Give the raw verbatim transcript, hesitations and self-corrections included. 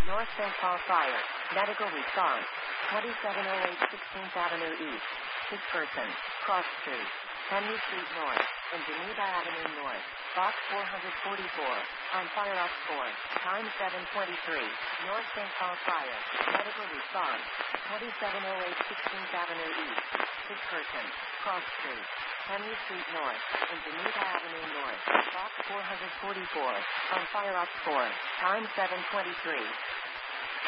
North Saint Paul Fire. Medical response. twenty-seven oh eight sixteenth Avenue East. Sick person. Cross Street. Henry Street North. And Geneva Avenue North. Box four forty-four. On fire up four. Time seven twenty-three. North Saint Paul Fire. Medical response. twenty-seven oh eight sixteenth Avenue East. Sick person. Cross Street. Henry Street North. And Geneva Avenue North. Box four forty-four. On fire up four. Time seven twenty-three.